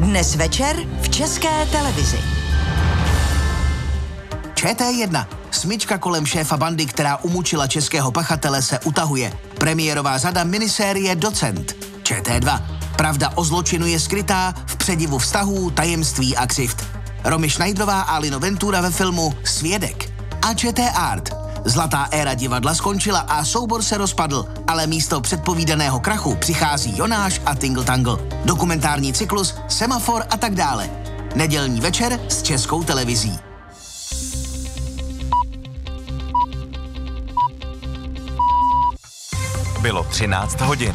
Dnes večer v České televizi. ČT1. Smyčka kolem šéfa bandy, která umučila českého pachatele, se utahuje. Premiérová řada minisérie Docent. ČT2. Pravda o zločinu je skrytá v předivu vztahů, tajemství a křivd. Romy Schneiderová a Lino Ventura ve filmu Svědek. A ČT Art. Zlatá éra divadla skončila a soubor se rozpadl, ale místo předpovídaného krachu přichází Jonáš a Tingle Tangle. Dokumentární cyklus, Semafor a tak dále. Nedělní večer s Českou televizí. Bylo 13 hodin.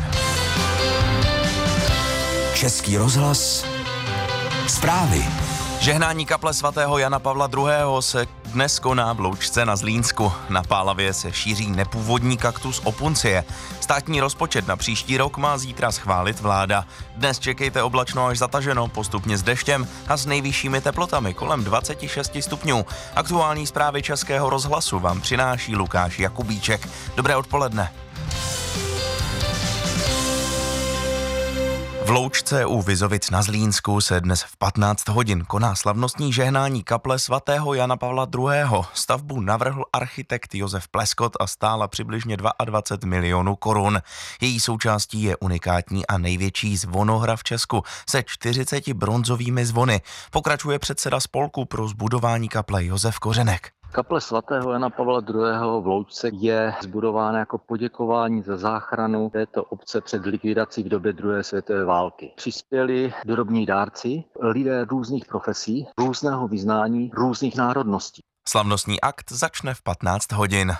Český rozhlas. Zprávy. Žehnání kaple svatého Jana Pavla II. Se dnes koná v Loučce na Zlínsku. Na Pálavě se šíří nepůvodní kaktus opuncie. Státní rozpočet na příští rok má zítra schválit vláda. Dnes čekejte oblačno až zataženo, postupně s deštěm a s nejvyššími teplotami kolem 26 stupňů. Aktuální zprávy Českého rozhlasu vám přináší Lukáš Jakubíček. Dobré odpoledne. V Loučce u Vizovic na Zlínsku se dnes v 15 hodin koná slavnostní žehnání kaple svatého Jana Pavla II. Stavbu navrhl architekt Josef Pleskot a stála přibližně 22 milionů korun. Její součástí je unikátní a největší zvonohra v Česku se 40 bronzovými zvony. Pokračuje předseda spolku pro zbudování kaple Josef Kořenek. Kaple svatého Jana Pavla II. V Loučce je zbudována jako poděkování za záchranu této obce před likvidací v době druhé světové války. Přispěli drobní dárci, lidé různých profesí, různého vyznání, různých národností. Slavnostní akt začne v 15 hodin.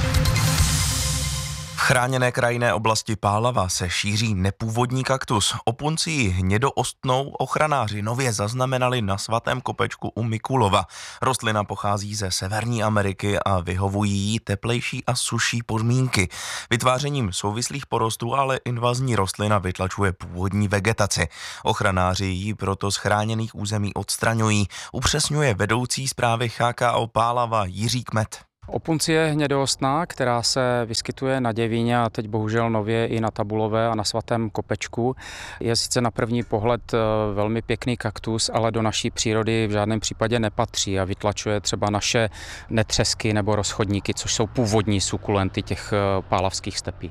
V chráněné krajinné oblasti Pálava se šíří nepůvodní kaktus. Opuncii hnědoostnou ochranáři nově zaznamenali na Svatém kopečku u Mikulova. Rostlina pochází ze Severní Ameriky a vyhovují jí teplejší a sušší podmínky. Vytvářením souvislých porostů ale invazní rostlina vytlačuje původní vegetaci. Ochranáři ji proto z chráněných území odstraňují, upřesňuje vedoucí správy CHKO Pálava Jiří Kmet. Opuncie hnědoostná, která se vyskytuje na Děvíně a teď bohužel nově i na Tabulové a na Svatém kopečku, je sice na první pohled velmi pěkný kaktus, ale do naší přírody v žádném případě nepatří a vytlačuje třeba naše netřesky nebo rozchodníky, což jsou původní sukulenty těch pálavských stepí.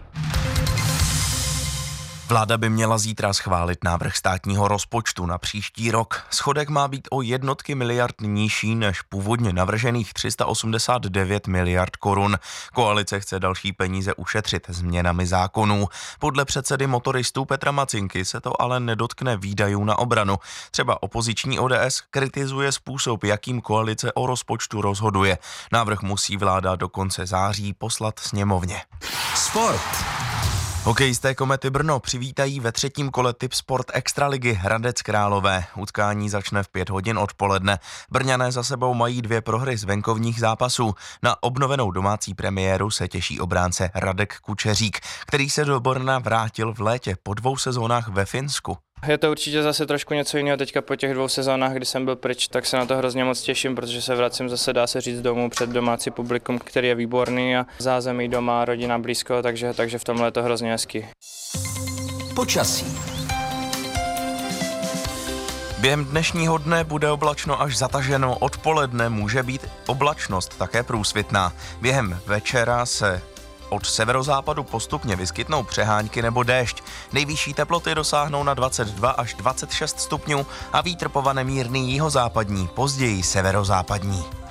Vláda by měla zítra schválit návrh státního rozpočtu na příští rok. Schodek má být o jednotky miliard nižší než původně navržených 389 miliard korun. Koalice chce další peníze ušetřit změnami zákonů. Podle předsedy motoristů Petra Macinky se to ale nedotkne výdajů na obranu. Třeba opoziční ODS kritizuje způsob, jakým koalice o rozpočtu rozhoduje. Návrh musí vláda do konce září poslat sněmovně. Sport. Hokejisté Komety Brno přivítají ve třetím kole Tip Sport Extraligy Hradec Králové. Utkání začne v 5 hodin odpoledne. Brňané za sebou mají 2 prohry z venkovních zápasů. Na obnovenou domácí premiéru se těší obránce Radek Kučeřík, který se do Brna vrátil v létě po 2 sezónách ve Finsku. Je to určitě zase trošku něco jiného teďka po těch 2 sezónách, kdy jsem byl pryč, tak se na to hrozně moc těším, protože se vracím zase, dá se říct, domů před domácí publikum, který je výborný a zázemí doma, rodina blízko, takže v tomhle je to hrozně hezký. Počasí. Během dnešního dne bude oblačno až zataženo, odpoledne může být oblačnost také průsvitná. Během večera se od severozápadu postupně vyskytnou přehánky nebo déšť. Nejvyšší teploty dosáhnou na 22 až 26 stupňů a vítr povane mírný jihozápadní, později severozápadní.